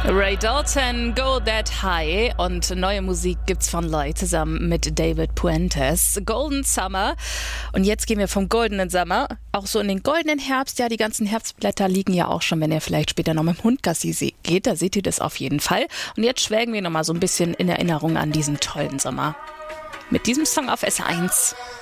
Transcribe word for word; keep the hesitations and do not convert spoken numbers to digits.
Ray Dalton, Go That High, und neue Musik gibt's von Lloyd zusammen mit David Puentes. Golden Summer. Und jetzt gehen wir vom goldenen Sommer auch so in den goldenen Herbst. Ja, die ganzen Herbstblätter liegen ja auch schon, wenn ihr vielleicht später noch mit dem Hund Gassi geht. Da seht ihr das auf jeden Fall. Und jetzt schwelgen wir noch mal so ein bisschen in Erinnerung an diesen tollen Sommer. Mit diesem Song auf S eins.